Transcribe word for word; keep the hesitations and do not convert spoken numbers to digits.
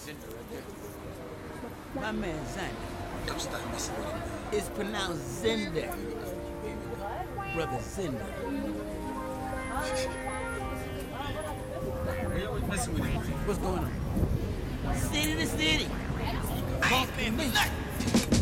My man Xander. Don't stop messing with him. It's pronounced Zender. Brother Zender. We always messing with him. What's going on? City to city. Bump in me.